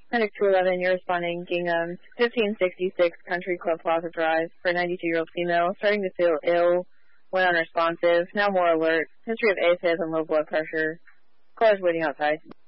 Medic 211, you're responding, Gingham, 1566 Country Club Plaza Drive for a 92-year-old female, starting to feel ill, went unresponsive, now more alert, history of AFib and low blood pressure. Caller's waiting outside.